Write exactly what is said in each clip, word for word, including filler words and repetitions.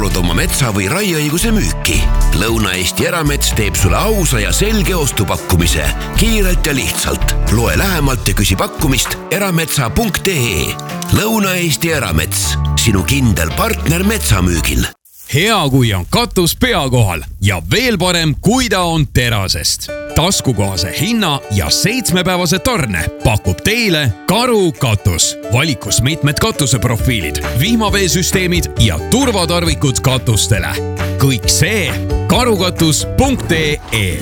kaalud oma metsa või raieõiguse müüki? Lõuna-Eesti Eramets teeb sulle ausa ja selge ostupakkumise. Kiirelt ja lihtsalt. Loe lähemalt ja küsi pakkumist erametsa punkt ee. Lõuna-Eesti Eramets. Sinu kindel partner metsamüügil. Hea, kui on katus pea kohal ja veel parem, kui ta on terasest. Taskukohase hinna ja seitsmepäevase tarne pakub teile Karu katus. Valikus mitmed katuseprofiilid, vihmaveesüsteemid ja turvatarvikud katustele. Kõik see karukatus punkt ee.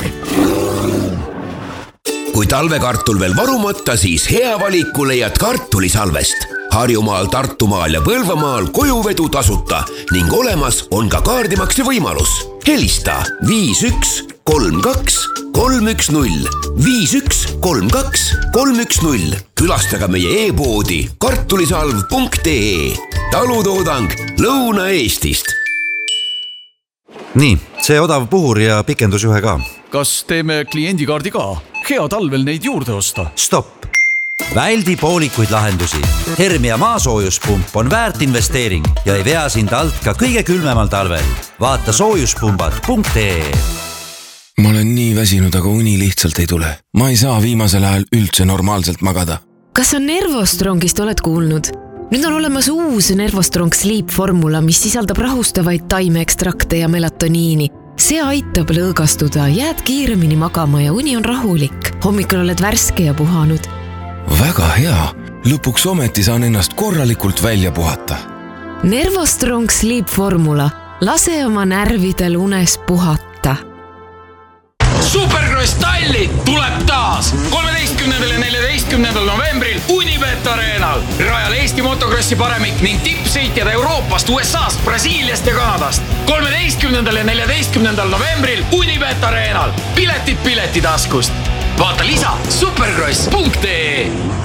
Kui talvekartul veel varumata, siis hea valiku leiad kartulisalvest. Harjumaal, Tartumaal ja Põlvamaal kojuvedu tasuta ning olemas on ka kaardimakse võimalus. Helista viis üks kolm kaks kolm üks null, viis üks kolm kaks kolm üks null. Külastaga meie e-poodi kartulisalv punkt ee. Talutoodang Lõuna-Eestist. Nii, see odav puhur ja pikendusjuhe ka. Kas teeme kliendikaardi ka? Hea talvel neid juurde osta. Stopp! Väldi poolikuid lahendusi. Hermia maasoojuspump on väärt investeering ja ei vea sind alt ka kõige külmemal talvel. Vaata soojuspumbad punkt ee. Ma olen nii väsinud, aga uni lihtsalt ei tule. Ma ei saa viimasel ajal üldse normaalselt magada. Kas on Nervostrongist oled kuulnud? Nüüd on olemas uus Nervostrong Sleep formula, mis sisaldab rahustavaid taimeekstrakte ja melatoniini. See aitab lõõgastuda, jääd kiiremini magama ja uni on rahulik. Hommikul oled värske ja puhanud. Väga hea. Lõpuks ometi saan ennast korralikult välja puhata. Nervostrong Sleep formula. Lase oma närvidel unes puhata. Supercross Tallinn tuleb taas kolmeteistkümnendal ja neljateistkümnendal novembril Unibet Arenal. Rajal Eesti motokrossi paremik ning tippsõitjad Euroopast, U S A-st, Brasiiliast ja Kanadast. kolmeteistkümnendal ja neljateistkümnendal novembril Unibet Arenal. Piletid pileti taskust. Vaata lisa supercross punkt ee.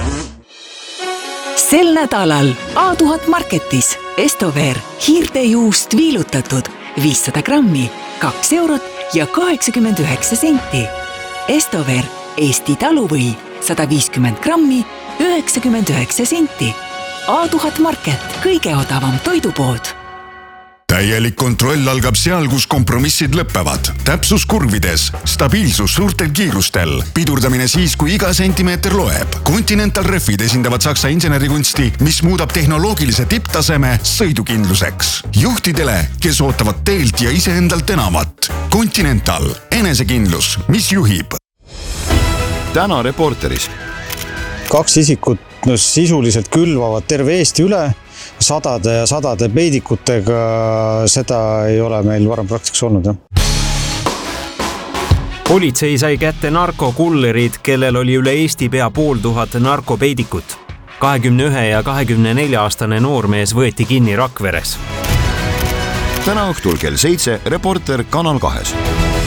Sel nädalal A tuhat Marketis Estover hiirtejuust viilutatud viissada grammi, kaks eurot ja kaheksakümmend üheksa senti. Estover Eesti taluvõi sada viiskümmend grammi, üheksakümmend üheksa senti. A tuhat Market, kõige odavam toidupood. Täielik kontroll algab seal, kus kompromissid lõppevad. Täpsus kurvides, stabiilsus suurtel kiirustel, pidurdamine siis, kui iga sentimeeter loeb. Continental Refid esindavad Saksa insenerikunsti, mis muudab tehnoloogilise tipptaseme sõidukindluseks. Juhtidele, kes ootavad teelt ja iseendalt enamat. Continental, enesekindlus, mis juhib. Täna Reporteris. Kaks isikut no, sisuliselt külvavad terve Eesti üle. Sadade ja sadade peidikutega, seda ei ole meil varem praktikas olnud. Jah. Politsei sai kätte narkokullerid, kellel oli üle Eesti pea pool tuhat narkopeidikut. kahekümne ühe ja kahekümne nelja aastane noormees võeti kinni Rakveres. Täna õhtul kell seitse Reporter Kanal kahes.